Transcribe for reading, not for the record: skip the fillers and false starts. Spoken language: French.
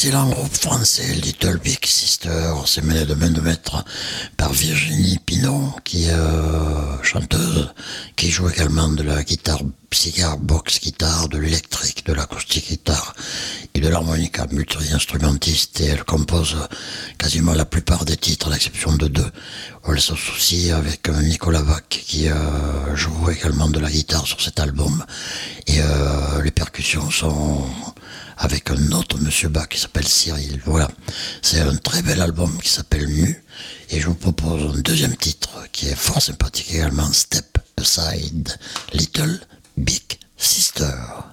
excellent groupe français, Little Big Sister. C'est mené de main de maître par Virginie Pinot, qui est chanteuse, qui joue également de la guitare cigar, box guitare, de l'électrique, de l'acoustique guitare et de l'harmonica, multi-instrumentiste, et elle compose quasiment la plupart des titres, à l'exception de deux. Elle s'associe avec Nicolas Bach, qui joue également de la guitare sur cet album, et les percussions sont avec un autre monsieur Bach qui s'appelle Cyril. Voilà, c'est un très bel album qui s'appelle Nu, et je vous propose un deuxième titre qui est fort sympathique également, Step Aside, Little Big Sister.